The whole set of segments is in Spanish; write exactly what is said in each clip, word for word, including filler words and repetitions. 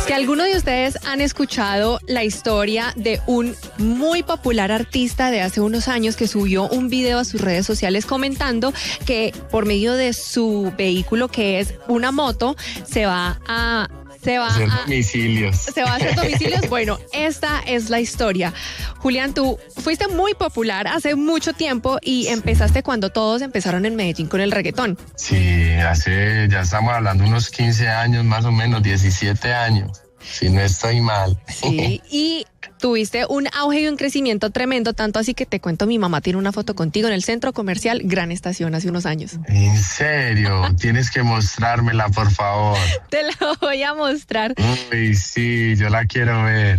Si alguno de ustedes han escuchado la historia de un muy popular artista de hace unos años que subió un video a sus redes sociales comentando que por medio de su vehículo, que es una moto, se va a... Se va, hacer a, domicilios. se va a hacer domicilios. Bueno, esta es la historia. Julián, tú fuiste muy popular hace mucho tiempo y empezaste cuando todos empezaron en Medellín con el reggaetón. Sí, hace, ya estamos hablando unos quince años, más o menos, diecisiete años, si no estoy mal. Sí, y tuviste un auge y un crecimiento tremendo, tanto así que te cuento, mi mamá tiene una foto contigo en el centro comercial Gran Estación hace unos años. ¿En serio? Tienes que mostrármela, por favor. Te la voy a mostrar. Uy, sí, yo la quiero ver.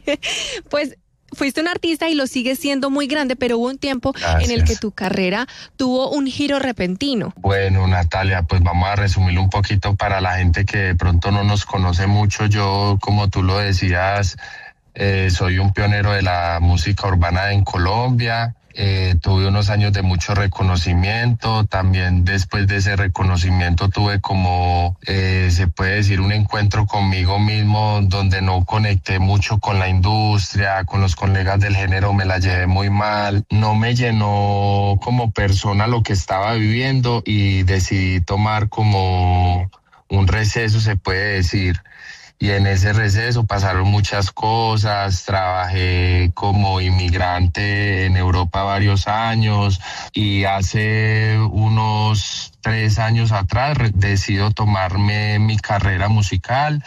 Pues fuiste un artista y lo sigues siendo muy grande, pero hubo un tiempo Gracias. en el que tu carrera tuvo un giro repentino. Bueno, Natalia, pues vamos a resumirlo un poquito para la gente que de pronto no nos conoce mucho. Yo, como tú lo decías, eh, soy un pionero de la música urbana en Colombia. Eh, tuve unos años de mucho reconocimiento, también después de ese reconocimiento tuve como, eh, se puede decir, un encuentro conmigo mismo donde no conecté mucho con la industria, con los colegas del género, me la llevé muy mal, no me llenó como persona lo que estaba viviendo y decidí tomar como un receso, se puede decir. Y en ese receso pasaron muchas cosas, trabajé como inmigrante en Europa varios años y hace unos tres años atrás decido tomarme mi carrera musical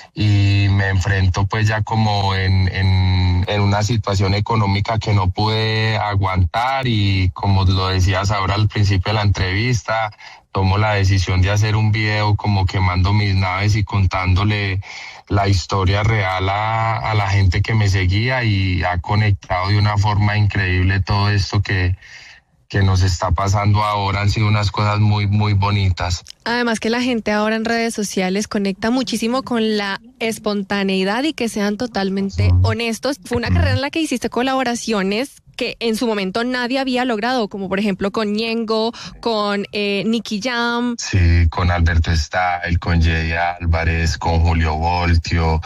y me enfrento pues ya como en, en, en una situación económica que no pude aguantar y como lo decías ahora al principio de la entrevista, tomo la decisión de hacer un video como quemando mis naves y contándole la historia real a, a la gente que me seguía y ha conectado de una forma increíble todo esto que, que nos está pasando ahora. Han sido unas cosas muy, muy bonitas. Además que la gente ahora en redes sociales conecta muchísimo con la espontaneidad y que sean totalmente mm. honestos. Fue una mm. carrera en la que hiciste colaboraciones que en su momento nadie había logrado, como por ejemplo con Ñengo, con eh, Nicky Jam. Sí, con Alberto Style, con Jay Álvarez, con Julio Voltio,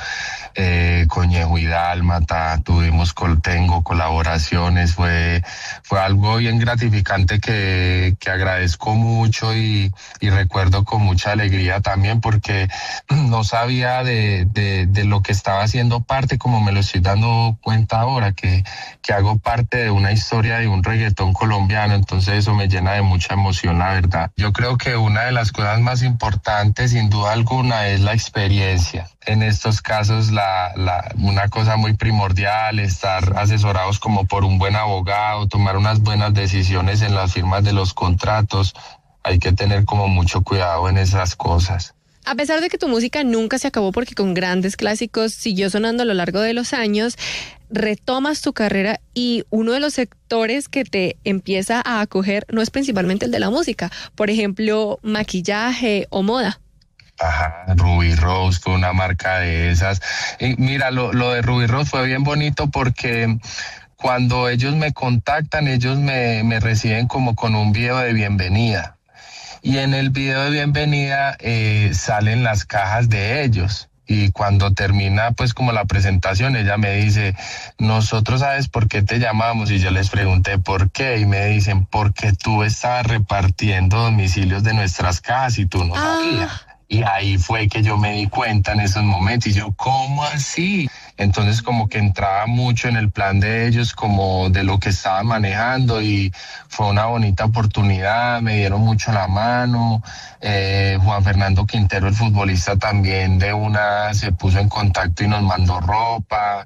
eh, con Ñejo y Dálmata, tuvimos, col, tengo colaboraciones, fue, fue algo bien gratificante que, que agradezco mucho y, y recuerdo con mucha alegría también porque no sabía de, de, de lo que estaba haciendo parte, como me lo estoy dando cuenta ahora, que, que hago parte de una historia de un reggaetón colombiano, entonces eso me llena de mucha emoción, la verdad. Yo creo que una de las cosas más importantes, sin duda alguna, es la experiencia. En estos casos, la, la, una cosa muy primordial, estar asesorados como por un buen abogado, tomar unas buenas decisiones en las firmas de los contratos. Hay que tener como mucho cuidado en esas cosas. A pesar de que tu música nunca se acabó porque con grandes clásicos siguió sonando a lo largo de los años, retomas tu carrera y uno de los sectores que te empieza a acoger no es principalmente el de la música, por ejemplo, maquillaje o moda. Ajá, Ruby Rose fue una marca de esas. Y mira, lo, lo de Ruby Rose fue bien bonito porque cuando ellos me contactan, ellos me, me reciben como con un video de bienvenida. Y en el video de bienvenida eh, salen las cajas de ellos. Y cuando termina pues como la presentación, ella me dice, nosotros sabes por qué te llamamos, y yo les pregunté por qué, y me dicen, porque tú estabas repartiendo domicilios de nuestras cajas y tú no ah. sabías. Y ahí fue que yo me di cuenta en esos momentos, y yo, ¿cómo así? Entonces como que entraba mucho en el plan de ellos, como de lo que estaban manejando, y fue una bonita oportunidad, me dieron mucho la mano. eh, Juan Fernando Quintero, el futbolista, también de una se puso en contacto y nos mandó ropa.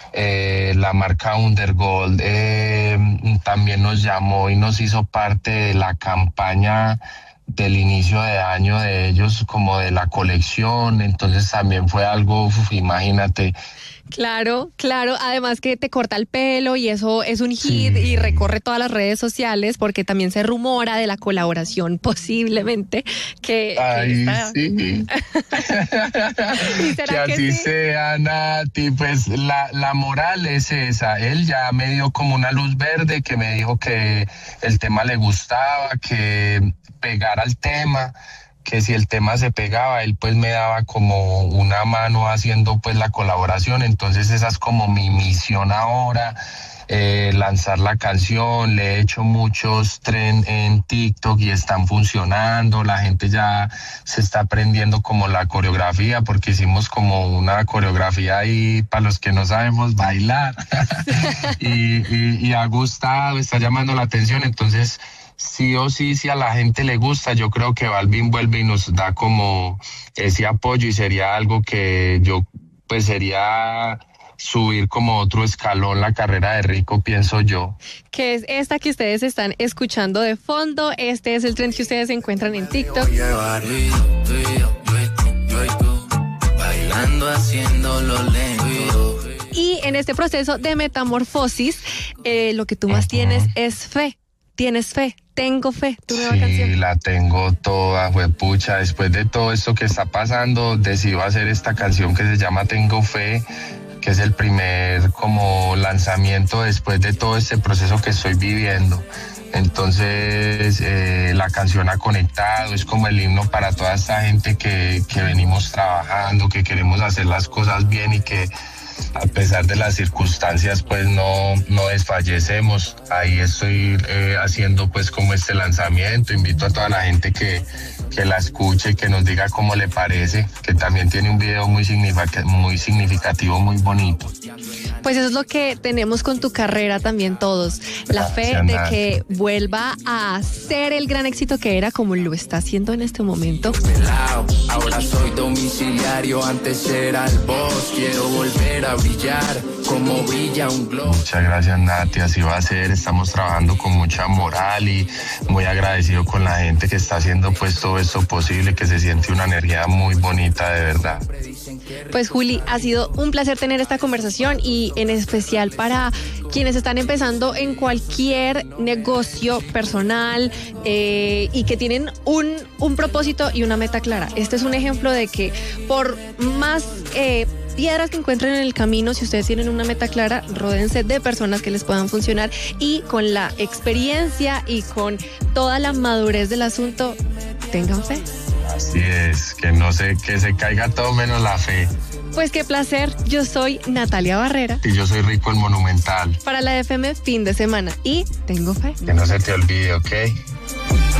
Eh, la marca Undergold eh, también nos llamó y nos hizo parte de la campaña del inicio de año de ellos, como de la colección, entonces también fue algo, uf, imagínate. Claro, claro, además que te corta el pelo y eso es un hit Sí. y recorre todas las redes sociales porque también se rumora de la colaboración posiblemente que... Ay, que está... sí. ¿Y será que así que sí? sea, Nati, pues la, la moral es esa. Él ya me dio como una luz verde, que me dijo que el tema le gustaba, que pegara el tema, que si el tema se pegaba, él pues me daba como una mano haciendo pues la colaboración. Entonces esa es como mi misión ahora, eh, lanzar la canción. Le he hecho muchos trends en TikTok y están funcionando, la gente ya se está aprendiendo como la coreografía, porque hicimos como una coreografía ahí para los que no sabemos bailar y, y, y ha gustado, está llamando la atención. Entonces sí o sí, si a la gente le gusta, yo creo que Balvin vuelve y nos da como ese apoyo, y sería algo que yo, pues sería subir como otro escalón la carrera de Rico, pienso yo. Que es esta que ustedes están escuchando de fondo. Este es el trend que ustedes encuentran en TikTok. Bailando, haciéndolo lento. Y en este proceso de metamorfosis, eh, lo que tú más uh-huh. tienes es fe. ¿Tienes fe? Tengo fe, tu nueva sí, canción. Sí, la tengo toda, juepucha. Después de todo esto que está pasando, decido hacer esta canción que se llama Tengo Fe, que es el primer como lanzamiento después de todo este proceso que estoy viviendo. Entonces eh, la canción ha conectado, es como el himno para toda esta gente que, que venimos trabajando, que queremos hacer las cosas bien y que a pesar de las circunstancias pues no, no desfallecemos. Ahí estoy eh, haciendo pues como este lanzamiento. Invito a toda la gente que, que la escuche y que nos diga cómo le parece, que también tiene un video muy significativo, muy significativo, muy bonito. Pues eso es lo que tenemos con tu carrera también todos, la fe de que vuelva a ser el gran éxito que era, como lo está haciendo en este momento. Ahora soy domiciliario, antes era el boss, quiero volver a brillar como brilla un globo. Muchas gracias, Nati, así va a ser. Estamos trabajando con mucha moral y muy agradecido con la gente que está haciendo pues todo esto posible, que se siente una energía muy bonita, de verdad. Pues Juli, ha sido un placer tener esta conversación, y en especial para quienes están empezando en cualquier negocio personal eh, y que tienen un, un propósito y una meta clara. Este es un ejemplo de que por más eh, piedras que encuentren en el camino, si ustedes tienen una meta clara, ródense de personas que les puedan funcionar, y con la experiencia y con toda la madurez del asunto, tengan fe. Así es, que no se, que se caiga todo menos la fe. Pues qué placer, yo soy Natalia Barrera. Y yo soy Rico el Monumental. Para la F M Fin de Semana, y tengo fe. Que no se te olvide, ¿ok?